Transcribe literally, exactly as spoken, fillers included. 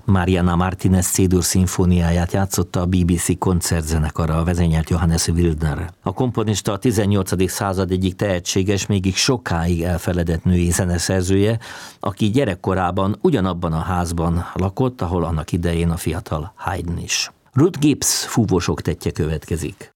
Mariana Martinez C-dur szimfóniáját játszotta a bé bé cé koncertzenekara, a vezényelt Johannes Wildner. A komponista a tizennyolcadik század egyik tehetséges, mégis sokáig elfeledett női zeneszerzője, aki gyerekkorában ugyanabban a házban lakott, ahol annak idején a fiatal Haydn is. Ruth Gibbs fúvós oktetje következik.